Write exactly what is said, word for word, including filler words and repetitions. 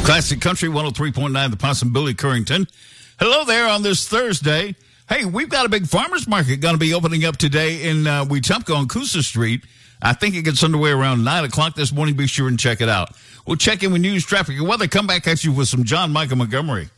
Classic Country one oh three point nine, The Possibility, Currington. Hello there on this Thursday. Hey, we've got a big farmers market going to be opening up today in uh, Wetumpka on Coosa Street. I think it gets underway around nine o'clock this morning. Be sure and check it out. We'll check in with news, traffic, and weather. Come back at you with some John Michael Montgomery.